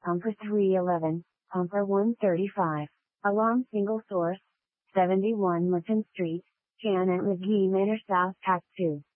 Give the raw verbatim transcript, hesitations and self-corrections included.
Pumper three eleven, Pumper one thirty-five, Alarm Single Source, seventy-one Merton Street, Janet McGee Manor South Pack two.